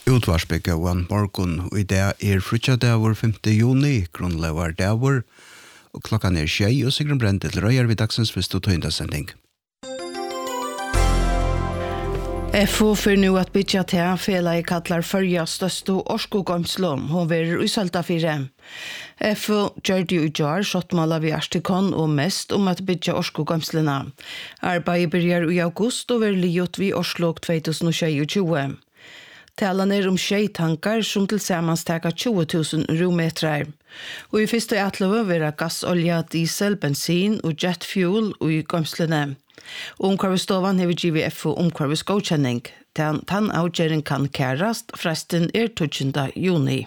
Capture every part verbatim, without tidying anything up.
Utvarsbygge og morgen, og i dag er frutjadagur femte juni, grunnlevar dagur, og klokkan er tjei, og Sigrun Brende til røyer vid dagsens første tøyndasending. F O for nu at bytja til fela i kallar førja største orskogomslom, hun verer usalta fire. F O gjør det i jar, sottmala vi Arstikon og mest om at bytja orskogomslena. Arbeidet byrjar i august og ver liot vi Orslok tjuetusen tjueogtjue. Talan er om tjei tankar som til samans teka tjue tusen rometrar. Og i fyrste atlove vera gass, olja, diesel, bensin og jet fuel og i gomslene. Omkvarvestovan hever givet F O omkvarves godkjenning. Tan, tan avgjering kan kærast, fresten er tjuende juni.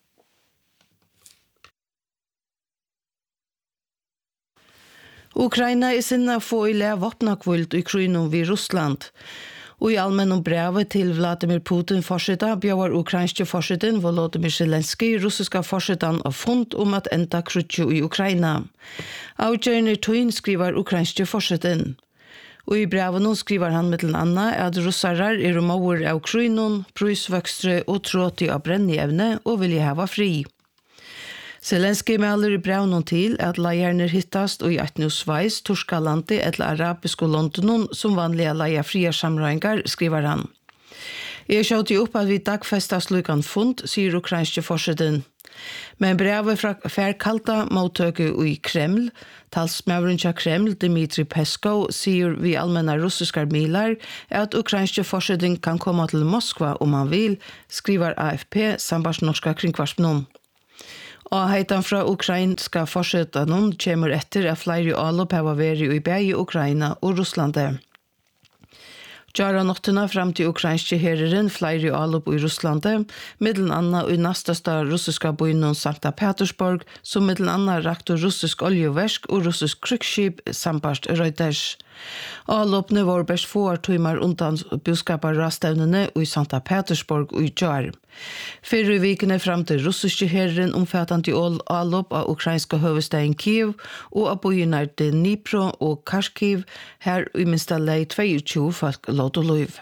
Ukraina er sinna få i le våpnakvult i krynon vid Russland. Og i allmennom brevet til Vladimir Putin forsida bjør ukrainske forsiden Volodymyr Zelensky russiska forsidan av fund om at enda krutjo i Ukraina. Avgjørende tøyn skriver ukrainske forsiden. Og i brevet skriver han mittelen anna at russarar er umover av krynon, prøysvøkstre og tråti av brennjevne og vilje hava fri. Zelensky melder i brevnen til at leierne hittast og i etnå Sveis, Torskalandi eller arabiske Londonon som vanlige leia fria samrøyngar, skriver han. Jeg skjøtte opp at vi dagfestas lukan fund, sier ukrainske forsiden. Men brevet fra færkalta mottøke i Kreml, talsmøveren til Kreml, Dmitry Peskov, sier vi allmenna russiskar milar at ukrainske forsiden kan komme til Moskva om han vil, skriver A F P, sambars norska kringkvarspenom. Og heitan fra ukrainska forsøta noen kommer etter at flere allop har vært i begge Ukraina og Russlande. Gjara nottena fram til ukrainske herren flere allop i Russlande, middelen anna i nastasta russiska byen Sankt Petersburg, som middelen anna rakte russisk oljeversk og russisk krykkskip sambart Reuters. Allopne var best få timer undan budskapar rastevnene i Sankt Petersburg og i Jar. Fyrre vikene fram til russiske herren omfattande allop av ukrainska hovedstaden Kiev og av byene Dnipro og Kharkiv, her i minsta lei tjueto folk låt og lov.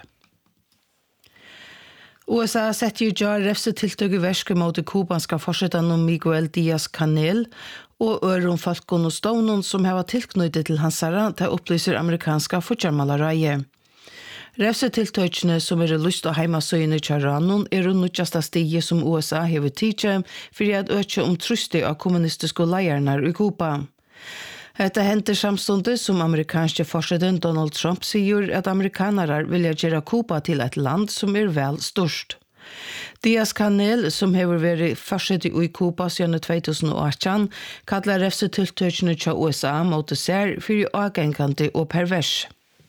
U S A setter i jar refse tiltøk i verske mot det kubanska forsetan om Miguel Díaz-Canel og øron folkene og stånen som har tilknyttet til hansara til opplyser amerikanska fortjarmalareie. Refsetiltøkene som er lyst av heimasøyene Tjaranon er det nødjaste stiget som U S A hever tidse for at øke om truste av kommunistiske leierne i Kuba. Dette henter samstundet som amerikanske forsiden Donald Trump sier at amerikanere vil gjøre Kuba til et land som er vel størst. Díaz-Canel, som hever vært forsidt i Kuba siden tjuetusen atten, kallar refsetiltøkene til U S A mot det ser for avgengende og pervers.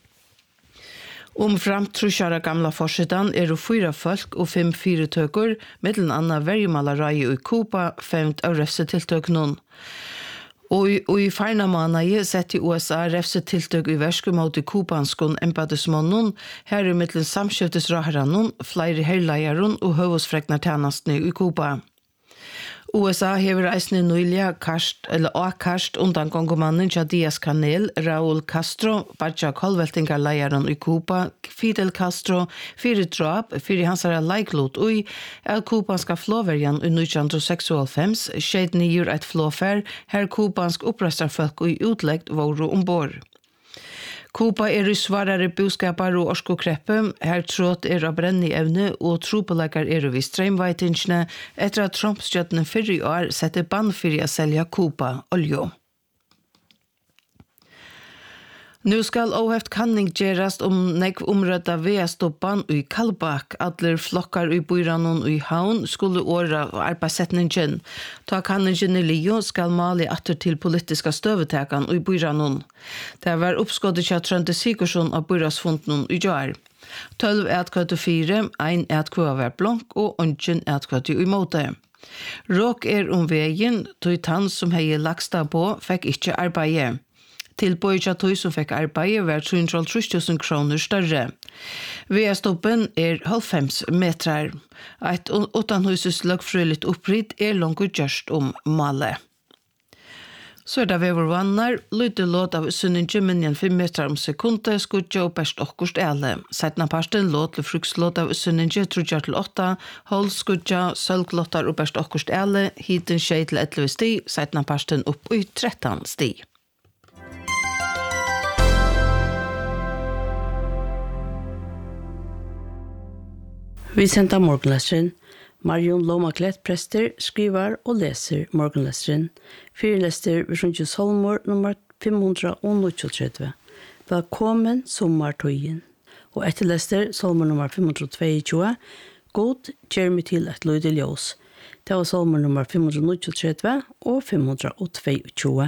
Om framtrusjara gamla forsidan er det fyra folk og fem fyretøker, middelen anna verjemalareie i Kuba, femt av refsetiltøkene. Og i, og i feina måneder setter U S A refsetiltøk i verske mot kubanskon embeddesmånen, her er middelen samskjøftesraheranen, flere herleieren og høvesfreknartjenestene i Kuba. U S A hever eisne nøylia karst, eller A-karst undan gongomannen til Díaz-Canel, Raúl Castro, badja kolveltingarleieren i Kuba, Fidel Castro, fire drap, fire hansara leiklot ui, er kubanska flåverjan i nitton sekstiofem, skjedd nyer et flåfer, her kubansk opprøstarfolk i utleggt våre ombord. Kuba er i svarare boskapar og orskokreppe, her tråd er av brenni evne og tropelagar er vi strømveitingene etter at Trump-stjøttene fyrre år setter bann for å selge Kuba olje. Nu skal óheft kanning gerast om nekv omrødda veastoppan i Kallbak. Adler flokkar i byranon i Havn skulle åra arbeidssetningen. Ta kanningen i Lio skal mali atter til politiska støvetekan i byranon. Det var oppskådet til Trønde Sigursson av byrasfunden i jar. Tølv etkvøte fire, ein etkvøte var blank og ønsken etkvøte i måte. Råk er om veien, tog tann som hei lagsta på, fikk ikkje arbeide. Tilbøyja tøy som fikk arbeid var tre hundre og tretti tusen kroner større. Veastoppen er halvfems metrar. Et utanhuses løgfrøyligt oppritt er langt gjørst om malet. Så er det vever vannar, lydde låt av sunninge minjen fem meter om sekundet, skudja og best okkurst ele. Seitna parsten låt til frukslåt av sunninge trudjar til åtta, hold skudja, sølglåttar og best okkurst ele, hiten tjei til elleve sti, seitna parsten opp i tretton sti. Vi sender morgenleseren. Marion Lomaklet prester, skriver og leser morgenleseren. Fyrlester ved Sjøntje Solmor nummer fem hundre trettiåtte. Velkommen sommertøyen. Og etterlester Solmor nummer fem hundre tjueto. God gjør meg til et løyde ljøs. Det var Solmor nummer fem hundre trettiåtte og fem hundre tjueto.